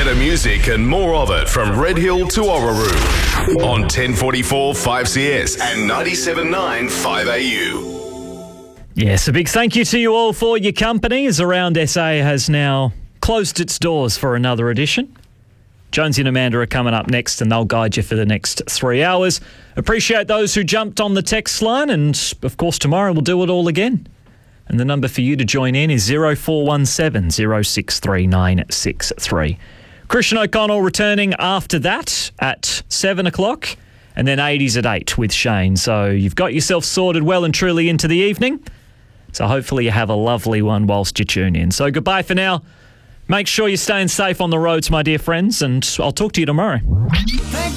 Better music and more of it from Red Hill to Orroroo on 1044 5CS and 97.9 5AU. Yes, a big thank you to you all for your company as Around SA has now closed its doors for another edition. Jonesy and Amanda are coming up next and they'll guide you for the next 3 hours. Appreciate those who jumped on the text line, and of course tomorrow we'll do it all again. And the number for you to join in is 0417 063 963. Christian O'Connell returning after that at 7 o'clock, and then 80s at 8 with Shane. So you've got yourself sorted well and truly into the evening. So hopefully you have a lovely one whilst you tune in. So goodbye for now. Make sure you're staying safe on the roads, my dear friends, and I'll talk to you tomorrow.